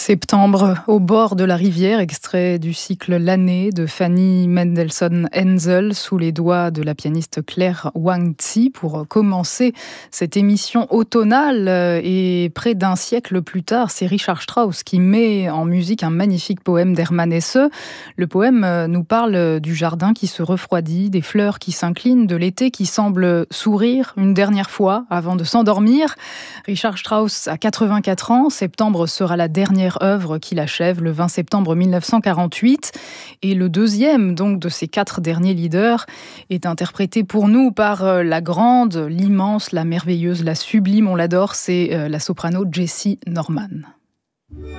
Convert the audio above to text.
Septembre, au bord de la rivière, extrait du cycle L'année de Fanny Mendelssohn-Henzel sous les doigts de la pianiste Claire Wang-Tzi pour commencer cette émission automnale. Et près d'un siècle plus tard, c'est Richard Strauss qui met en musique un magnifique poème d'Hermann Hesse. Le poème nous parle du jardin qui se refroidit, des fleurs qui s'inclinent, de l'été qui semble sourire une dernière fois avant de s'endormir. Richard Strauss a 84 ans, septembre sera la dernière œuvre qu'il achève le 20 septembre 1948. Et le deuxième donc de ces 4 derniers leaders est interprété pour nous par la grande, l'immense, la merveilleuse, la sublime, on l'adore, c'est la soprano Jessie Norman.